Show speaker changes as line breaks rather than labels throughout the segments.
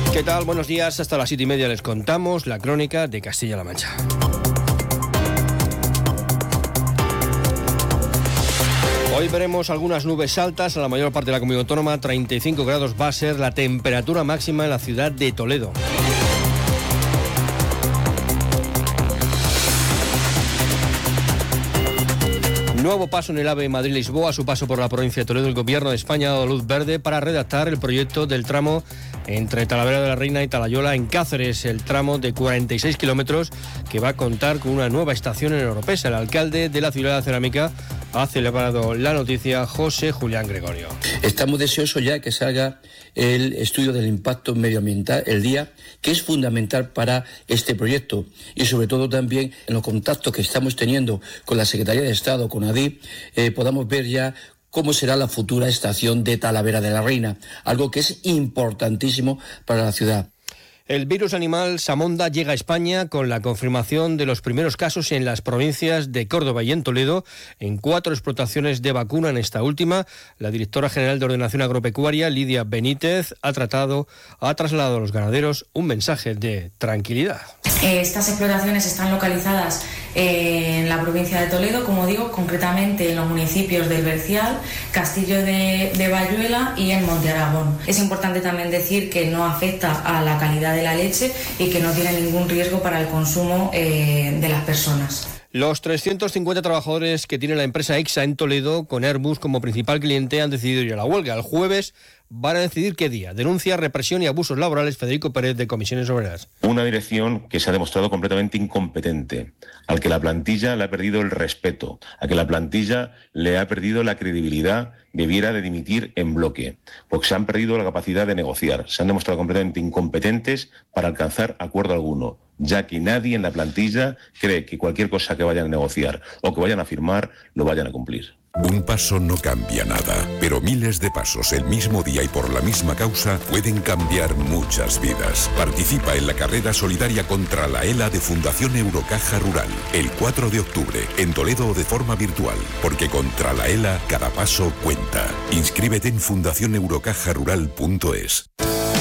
¿Qué tal? Buenos días. Hasta las 7:30 les contamos la crónica de Castilla-La Mancha. Hoy veremos algunas nubes altas en la mayor parte de la comunidad autónoma. 35 grados va a ser la temperatura máxima en la ciudad de Toledo. Nuevo paso en el AVE Madrid-Lisboa. A su paso por la provincia de Toledo, el Gobierno de España ha dado luz verde para redactar el proyecto del tramo entre Talavera de la Reina y Talayola en Cáceres, el tramo de 46 kilómetros que va a contar con una nueva estación en Oropesa. El alcalde de la ciudad de Cerámica ha celebrado la noticia, José Julián Gregorio.
Estamos deseosos ya que salga el estudio del impacto medioambiental el día, que es fundamental para este proyecto, y sobre todo también en los contactos que estamos teniendo con la Secretaría de Estado, con ADIF, podamos ver ya cómo será la futura estación de Talavera de la Reina, algo que es importantísimo para la ciudad.
El virus animal Samonda llega a España con la confirmación de los primeros casos en las provincias de Córdoba y en Toledo, en 4 explotaciones de vacuna. En esta última, la directora general de Ordenación Agropecuaria, Lidia Benítez, ha trasladado a los ganaderos un mensaje de tranquilidad.
Estas explotaciones están localizadas en la provincia de Toledo, como digo, concretamente en los municipios del Bercial, Castillo de Bayuela y en Monte Aragón. Es importante también decir que no afecta a la calidad de la leche y que no tiene ningún riesgo para el consumo de las personas.
Los 350 trabajadores que tiene la empresa EXA en Toledo, con Airbus como principal cliente, han decidido ir a la huelga. El jueves van a decidir qué día. Denuncia represión y abusos laborales Federico Pérez, de Comisiones Obreras.
Una dirección que se ha demostrado completamente incompetente, al que la plantilla le ha perdido el respeto, a que la plantilla le ha perdido la credibilidad, debiera de dimitir en bloque, porque se han perdido la capacidad de negociar, se han demostrado completamente incompetentes para alcanzar acuerdo alguno, ya que nadie en la plantilla cree que cualquier cosa que vayan a negociar o que vayan a firmar lo vayan a cumplir.
Un paso no cambia nada, pero miles de pasos el mismo día y por la misma causa pueden cambiar muchas vidas. Participa en la carrera solidaria contra la ELA de Fundación Eurocaja Rural, el 4 de octubre, en Toledo o de forma virtual, porque contra la ELA cada paso cuenta. Inscríbete en fundacioneurocajarural.es.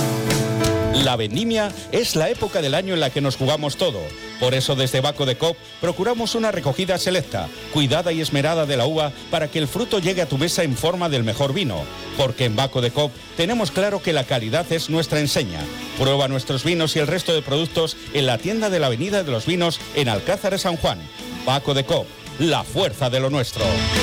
La vendimia es la época del año en la que nos jugamos todo. Por eso desde Baco de Coop procuramos una recogida selecta, cuidada y esmerada de la uva para que el fruto llegue a tu mesa en forma del mejor vino. Porque en Baco de Coop tenemos claro que la calidad es nuestra enseña. Prueba nuestros vinos y el resto de productos en la tienda de la Avenida de los Vinos en Alcázar de San Juan. Baco de Coop, la fuerza de lo nuestro.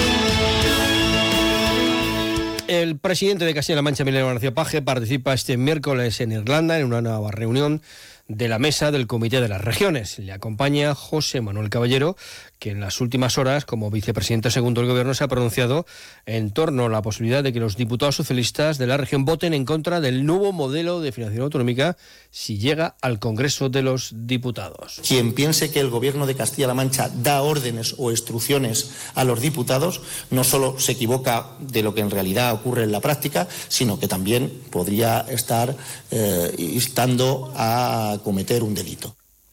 El presidente de Castilla-La Mancha, Emiliano García Paje, participa este miércoles en Irlanda en una nueva reunión de la mesa del Comité de las Regiones. Le acompaña José Manuel Caballero, que en las últimas horas, como vicepresidente segundo del Gobierno, se ha pronunciado en torno a la posibilidad de que los diputados socialistas de la región voten en contra del nuevo modelo de financiación autonómica si llega al Congreso de los Diputados.
Quien piense que el Gobierno de Castilla-La Mancha da órdenes o instrucciones a los diputados no solo se equivoca de lo que en realidad ocurre en la práctica, sino que también podría estar instando a cometer un delito.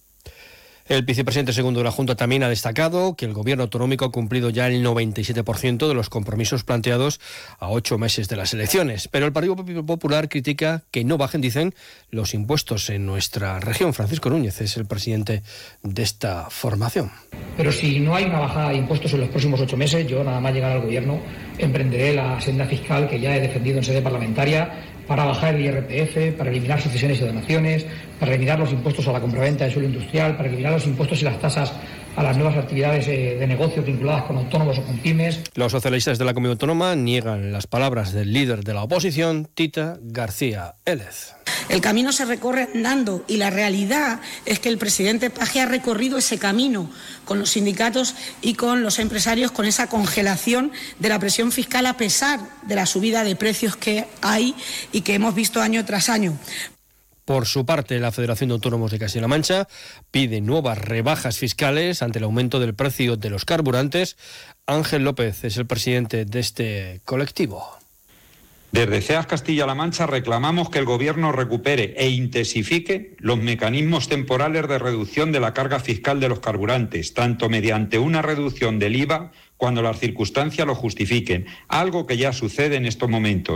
El vicepresidente segundo de la Junta también ha destacado que el Gobierno autonómico ha cumplido ya el 97% de los compromisos planteados a 8 meses de las elecciones. Pero el Partido Popular critica que no bajen, dicen, los impuestos en nuestra región. Francisco Núñez es el presidente de esta formación.
Pero si no hay una bajada de impuestos en los próximos 8 meses, yo nada más llegar al Gobierno emprenderé la senda fiscal que ya he defendido en sede parlamentaria para bajar el IRPF, para eliminar sucesiones y donaciones, para eliminar los impuestos a la compraventa de suelo industrial, para eliminar los impuestos y las tasas a las nuevas actividades de negocio vinculadas con autónomos o con pymes.
Los socialistas de la Comunidad Autónoma niegan las palabras del líder de la oposición, Tita García Élez.
El camino se recorre andando y la realidad es que el presidente Paje ha recorrido ese camino con los sindicatos y con los empresarios, con esa congelación de la presión fiscal a pesar de la subida de precios que hay y que hemos visto año tras año.
Por su parte, la Federación de Autónomos de Castilla-La Mancha pide nuevas rebajas fiscales ante el aumento del precio de los carburantes. Ángel López es el presidente de este colectivo.
Desde CEAS Castilla-La Mancha reclamamos que el Gobierno recupere e intensifique los mecanismos temporales de reducción de la carga fiscal de los carburantes, tanto mediante una reducción del IVA cuando las circunstancias lo justifiquen, algo que ya sucede en estos momentos,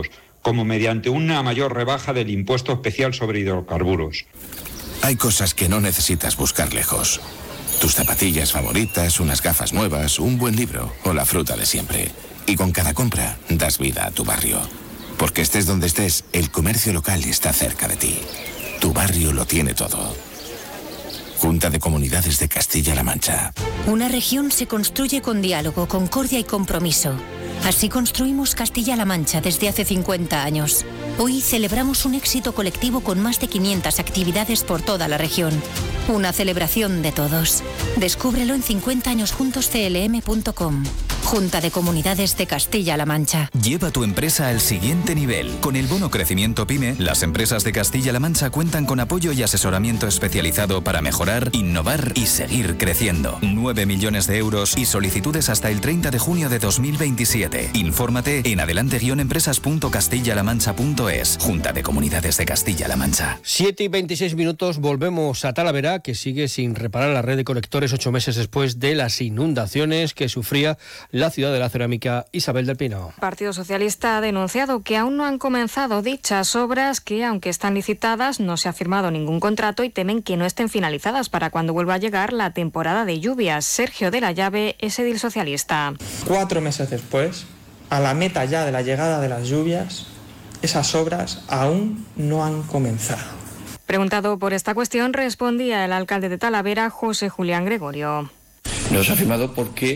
como mediante una mayor rebaja del impuesto especial sobre hidrocarburos.
Hay cosas que no necesitas buscar lejos. Tus zapatillas favoritas, unas gafas nuevas, un buen libro o la fruta de siempre. Y con cada compra das vida a tu barrio. Porque estés donde estés, el comercio local está cerca de ti. Tu barrio lo tiene todo. Junta de Comunidades de Castilla-La Mancha.
Una región se construye con diálogo, concordia y compromiso. Así construimos Castilla-La Mancha desde hace 50 años. Hoy celebramos un éxito colectivo con más de 500 actividades por toda la región. Una celebración de todos. Descúbrelo en 50añosjuntosclm.com. Junta de Comunidades de Castilla-La Mancha.
Lleva tu empresa al siguiente nivel. Con el bono Crecimiento PYME, las empresas de Castilla-La Mancha cuentan con apoyo y asesoramiento especializado para mejorar, innovar y seguir creciendo. 9 millones de euros y solicitudes hasta el 30 de junio de 2027. Infórmate en adelante-empresas.castillalamancha.es. Junta de Comunidades de Castilla-La Mancha.
7:26, volvemos a Talavera, que sigue sin reparar la red de conectores 8 meses después de las inundaciones que sufría la ciudad de la cerámica. Isabel del Pino.
El Partido Socialista ha denunciado que aún no han comenzado dichas obras, que aunque están licitadas no se ha firmado ningún contrato y temen que no estén finalizadas para cuando vuelva a llegar la temporada de lluvias. Sergio de la Llave es edil socialista.
4 meses después, a la meta ya de la llegada de las lluvias, esas obras aún no han comenzado.
Preguntado por esta cuestión, respondía el alcalde de Talavera, José Julián Gregorio.
No se ha firmado porque